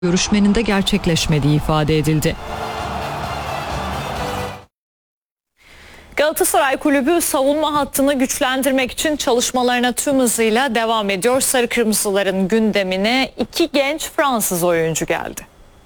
görüşmenin de gerçekleşmediği ifade edildi. Galatasaray Kulübü savunma hattını güçlendirmek için çalışmalarına tüm hızıyla devam ediyor. Sarı Kırmızıların gündemine 2 genç Fransız oyuncu geldi.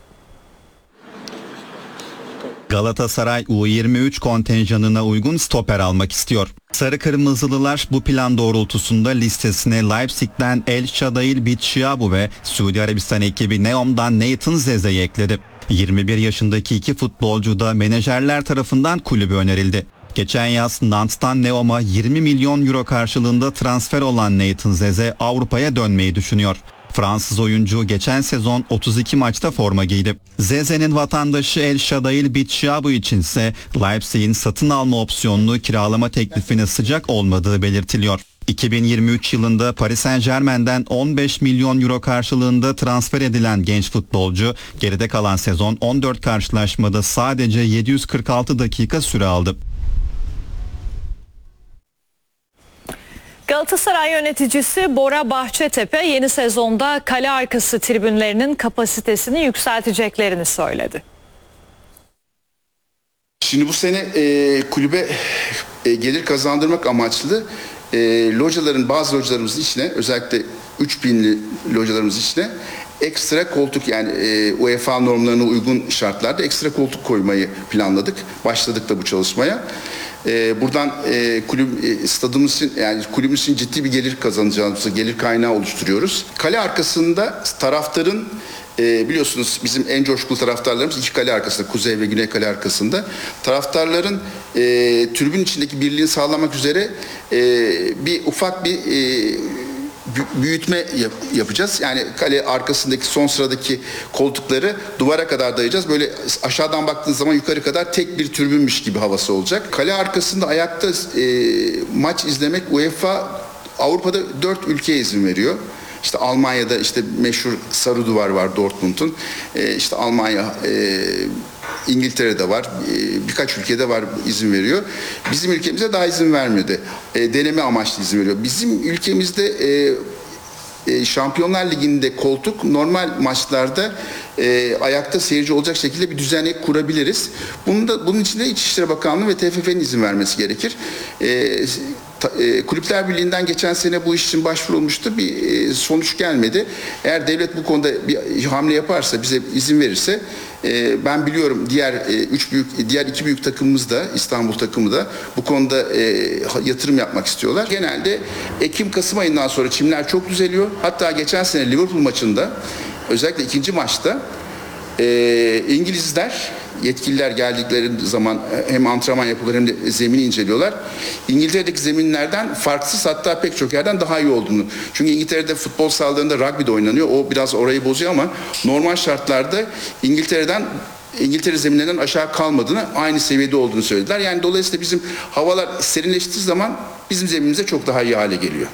Galatasaray U23 kontenjanına uygun stoper almak istiyor. Sarı Kırmızılılar bu plan doğrultusunda listesine Leipzig'ten El Şadail Bichiabu ve Suudi Arabistan ekibi Neom'dan Nathan Zeze'yi ekledi. 21 yaşındaki iki futbolcu da menajerler tarafından kulübe önerildi. Geçen yaz Nantes'tan Neom'a 20 milyon euro karşılığında transfer olan Nathan Zeze Avrupa'ya dönmeyi düşünüyor. Fransız oyuncu geçen sezon 32 maçta forma giydi. Zeze'nin vatandaşı El Şadail Bichiabu içinse Leipzig'in satın alma opsiyonlu kiralama teklifine sıcak olmadığı belirtiliyor. 2023 yılında Paris Saint-Germain'den 15 milyon euro karşılığında transfer edilen genç futbolcu geride kalan sezon 14 karşılaşmada sadece 746 dakika süre aldı. Galatasaray yöneticisi Bora Bahçetepe yeni sezonda kale arkası tribünlerinin kapasitesini yükselteceklerini söyledi. Şimdi bu sene kulübe gelir kazandırmak amaçlı bazı localarımızın içine, özellikle 3000'li localarımızın içine ekstra koltuk, yani UEFA normlarına uygun şartlarda ekstra koltuk koymayı planladık. Başladık da bu çalışmaya. Buradan stadımız için, yani kulübümüz için ciddi bir gelir kazanacağımız, gelir kaynağı oluşturuyoruz. Kale arkasında taraftarın, biliyorsunuz bizim en coşkulu taraftarlarımız iki kale arkasında, kuzey ve güney kale arkasında. Taraftarların tribün içindeki birliğini sağlamak üzere ufak bir büyütme yapacağız. Yani kale arkasındaki son sıradaki koltukları duvara kadar dayayacağız. Böyle aşağıdan baktığınız zaman yukarı kadar tek bir tribünmüş gibi havası olacak. Kale arkasında ayakta maç izlemek UEFA Avrupa'da 4 ülkeye izin veriyor. İşte Almanya'da işte meşhur Sarı Duvar var Dortmund'un. İşte Almanya, İngiltere'de var. Birkaç ülkede var, izin veriyor. Bizim ülkemize daha izin vermiyordu. Deneme amaçlı izin veriyor. Bizim ülkemizde Şampiyonlar Ligi'nde koltuk normal maçlarda ayakta seyirci olacak şekilde bir düzenek kurabiliriz. Bunun için de İçişleri Bakanlığı ve TFF'nin izin vermesi gerekir. Kulüpler Birliği'nden geçen sene bu iş için başvurulmuştu. Bir sonuç gelmedi. Eğer devlet bu konuda bir hamle yaparsa, bize izin verirse, ben biliyorum diğer iki büyük takımımız da, İstanbul takımı da bu konuda yatırım yapmak istiyorlar. Genelde Ekim-Kasım ayından sonra çimler çok düzeliyor. Hatta geçen sene Liverpool maçında, özellikle ikinci maçta İngilizler, yetkililer geldikleri zaman hem antrenman yapıyorlar hem de zemini inceliyorlar. İngiltere'deki zeminlerden farksız, hatta pek çok yerden daha iyi olduğunu. Çünkü İngiltere'de futbol sahalarında rugby de oynanıyor. O biraz orayı bozuyor ama normal şartlarda İngiltere zeminlerinden aşağı kalmadığını, aynı seviyede olduğunu söylediler. Yani dolayısıyla bizim havalar serinleştiği zaman bizim zeminimize çok daha iyi hale geliyor.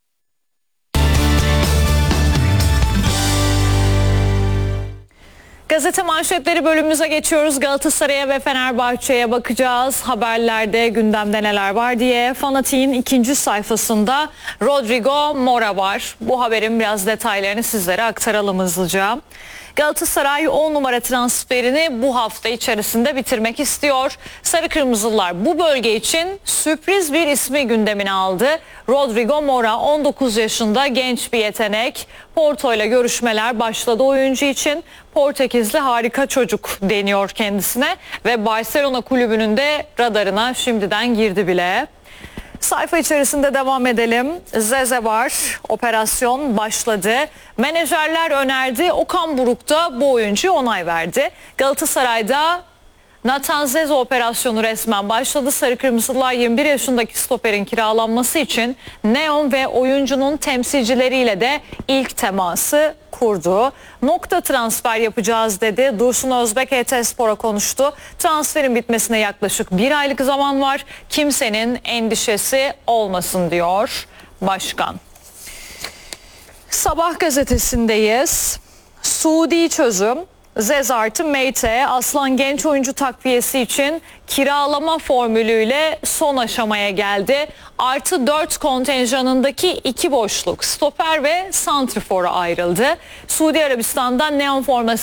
Gazete manşetleri bölümümüze geçiyoruz. Galatasaray'a ve Fenerbahçe'ye bakacağız. Haberlerde gündemde neler var diye. Fanatik'in ikinci sayfasında Rodrigo Mora var. Bu haberin biraz detaylarını sizlere aktaralım hızlıca. Galatasaray 10 numara transferini bu hafta içerisinde bitirmek istiyor. Sarı Kırmızılar bu bölge için sürpriz bir ismi gündemine aldı. Rodrigo Mora 19 yaşında genç bir yetenek. Porto ile görüşmeler başladı oyuncu için. Portekizli harika çocuk deniyor kendisine ve Barcelona kulübünün de radarına şimdiden girdi bile. Sayfa içerisinde devam edelim. Zeze var. Operasyon başladı. Menajerler önerdi. Okan Buruk da bu oyuncuya onay verdi. Galatasaray'da Nathan Zeze operasyonu resmen başladı. Sarı Kırmızılar 21 yaşındaki stoperin kiralanması için Neon ve oyuncunun temsilcileriyle de ilk teması kurdu. Nokta transfer yapacağız dedi. Dursun Özbek ET-Spor'a konuştu. Transferin bitmesine yaklaşık bir aylık zaman var. Kimsenin endişesi olmasın diyor başkan. Sabah gazetesindeyiz. Suudi çözüm Zez artı Meite, Aslan genç oyuncu takviyesi için kiralama formülüyle son aşamaya geldi. Artı 4 kontenjanındaki 2 boşluk stoper ve santrfora ayrıldı. Suudi Arabistan'dan neon forması